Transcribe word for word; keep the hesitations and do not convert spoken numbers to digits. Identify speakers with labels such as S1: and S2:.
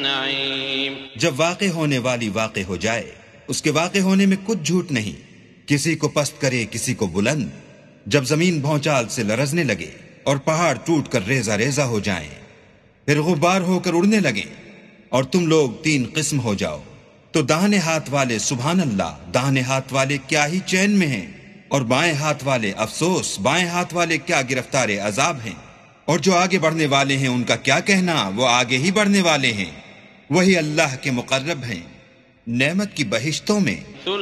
S1: जब वाक़े होने वाली वाक़े हो जाए, उसके वाक़े होने में कुछ झूठ नहीं। किसी को पस्त करे, किसी को बुलंद। जब जमीन भौचाल से लरजने लगे और पहाड़ टूट कर रेजा रेजा हो जाएं, फिर गुब्बार होकर उड़ने लगे और तुम लोग तीन किस्म हो जाओ, तो दाहिने हाथ वाले सुभान अल्लाह, दाहिने हाथ वाले क्या ही चैन में हैं, और बाएं हाथ वाले अफसोस, बाएं हाथ वाले क्या गिरफ्तार अजाब हैं। और जो आगे बढ़ने वाले हैं उनका क्या कहना, वो आगे ही बढ़ने वाले हैं, वही अल्लाह के मुकर्रब हैं नेमत की बहिश्तों में।